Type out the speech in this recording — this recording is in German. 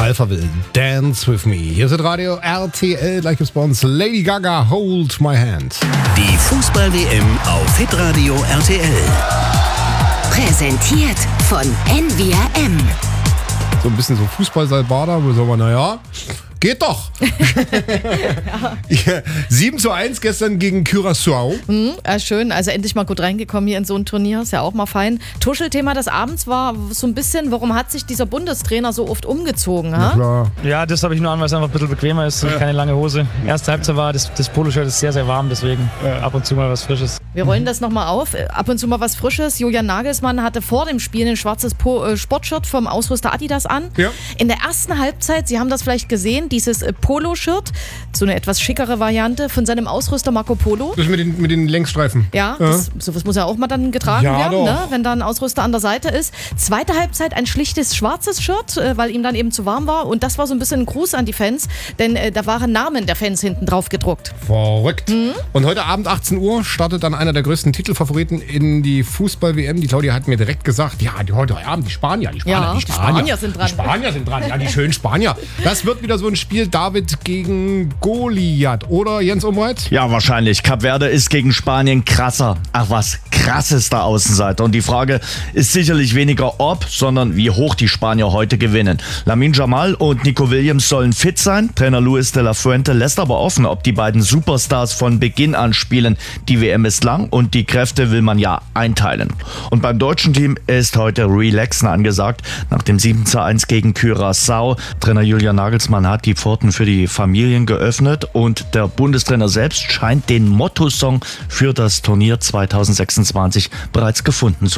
Alphaville, Dance With Me. Hier ist Radio RTL, gleich gibt's bei uns Lady Gaga, Hold My Hand. Die Fußball-WM auf Hitradio RTL. Präsentiert von NWRM. So ein bisschen so Fußball-Salbada, wo sagen wir, naja, geht doch. Ja, 7:1 gestern gegen Curaçao. Schön, also endlich mal gut reingekommen hier in so ein Turnier, ist ja auch mal fein. Tuschelthema des Abends war so ein bisschen, warum hat sich dieser Bundestrainer so oft umgezogen? Na klar. Ja, das habe ich nur an, weil es einfach ein bisschen bequemer ist, keine lange Hose. Erste Halbzeit war das Poloshirt ist sehr, sehr warm, deswegen ab und zu mal was Frisches. Wir rollen das nochmal auf, ab und zu mal was Frisches. Julian Nagelsmann hatte vor dem Spiel ein schwarzes Sportshirt vom Ausrüster Adidas an. Ja. In der ersten Halbzeit, Sie haben das vielleicht gesehen, dieses Poloshirt, so eine etwas schickere Variante von seinem Ausrüster Marco Polo. Das mit den Längsstreifen. Ja, sowas muss ja auch mal dann getragen werden, ne? Wenn da ein Ausrüster an der Seite ist. Zweite Halbzeit ein schlichtes schwarzes Shirt, weil ihm dann eben zu warm war. Und das war so ein bisschen ein Gruß an die Fans, denn da waren Namen der Fans hinten drauf gedruckt. Verrückt. Und heute Abend 18 Uhr startet dann einer der größten Titelfavoriten in die Fußball-WM. Die Claudia hat mir direkt gesagt, ja, heute Abend die Spanier. Die Spanier sind dran. Die Spanier sind dran, ja, die schönen Spanier. Das wird wieder so ein Spiel, David gegen Goliath, oder Jens Umweit? Ja, wahrscheinlich. Kap Verde ist gegen Spanien krasser. Ach was, krassester Außenseiter. Und die Frage ist sicherlich weniger ob, sondern wie hoch die Spanier heute gewinnen. Lamine Yamal und Nico Williams sollen fit sein. Trainer Luis de la Fuente lässt aber offen, ob die beiden Superstars von Beginn an spielen. Die WM ist lang und die Kräfte will man ja einteilen. Und beim deutschen Team ist heute Relaxen angesagt. Nach dem 7:1 gegen Curaçao. Trainer Julian Nagelsmann hat die Pforten für die Familien geöffnet und der Bundestrainer selbst scheint den Motto-Song für das Turnier 2026 bereits gefunden zu haben.